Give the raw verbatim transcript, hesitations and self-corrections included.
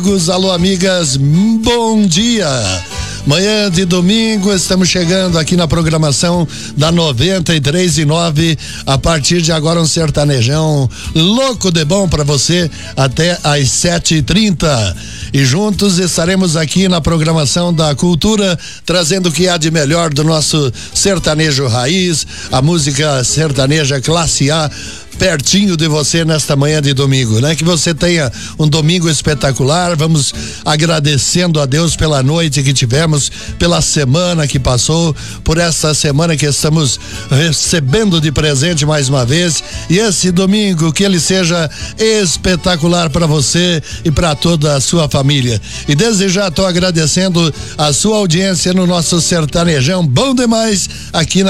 Alô, amigas, bom dia. Manhã de domingo, estamos chegando aqui na programação da noventa e três e nove. A partir de agora, um sertanejão louco de bom para você até às sete e trinta. E juntos estaremos aqui na programação da cultura, trazendo o que há de melhor do nosso sertanejo raiz, a música sertaneja classe A, pertinho de você nesta manhã de domingo, né? Que você tenha um domingo espetacular. Vamos agradecendo a Deus pela noite que tivemos, pela semana que passou, por essa semana que estamos recebendo de presente mais uma vez. E esse domingo, que ele seja espetacular para você e para toda a sua família. E desde já estou agradecendo a sua audiência no nosso sertanejão bom demais aqui na